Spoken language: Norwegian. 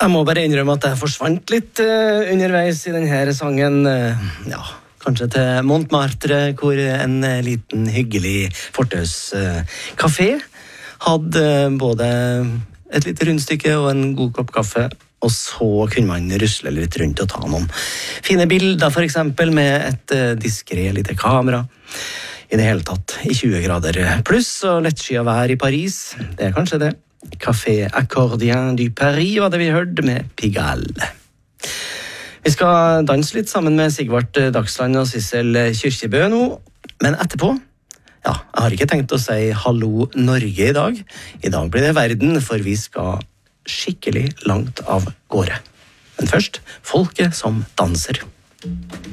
Jeg må bare innrømme at jeg forsvant litt underveis i denne sangen. Kanskje til Montmartre, hvor en liten hyggelig fortauskafé hadde både et lite rundstykke og en god kopp kaffe, og så kunne man rusle litt rundt og ta noen fine bilder, for eksempel, med et diskret lite kamera. I det hele tatt, i 20 grader pluss, og lettskyet vær i Paris. Det er kanskje det. Café Accordien du Paris var det vi hørte med Pigalle. Vi skal danse litt sammen med Sigvart Dagsland og Sissel Kyrkjebø nå, men etterpå, jeg har ikke tenkt å si hallo Norge i dag. I dag blir det verden, for vi skal skikkelig langt av gårde. Men først, folket som danser.